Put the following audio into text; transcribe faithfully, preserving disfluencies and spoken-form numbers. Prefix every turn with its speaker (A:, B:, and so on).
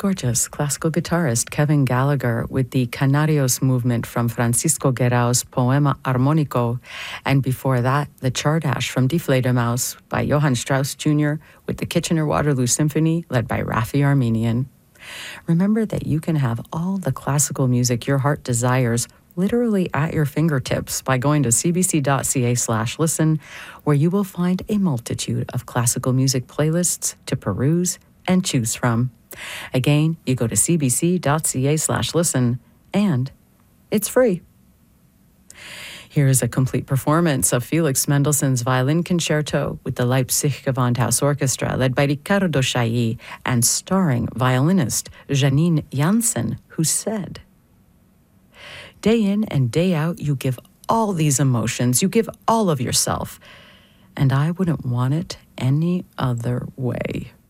A: Gorgeous classical guitarist Kevin Gallagher with the Canarios movement from Francisco Guerao's Poema Armónico, and before that, the Chardash from Die Fledermaus by Johann Strauss Junior with the Kitchener-Waterloo Symphony led by Raffi Armenian. Remember that you can have all the classical music your heart desires literally at your fingertips by going to cbc.ca slash listen, where you will find a multitude of classical music playlists to peruse and choose from. Again, you go to cbc.ca slash listen, and it's free. Here is a complete performance of Felix Mendelssohn's Violin Concerto with the Leipzig Gewandhaus Orchestra, led by Riccardo Chailly and starring violinist Janine Jansen, who said, "Day in and day out, you give all these emotions, you give all of yourself, and I wouldn't want it any other way."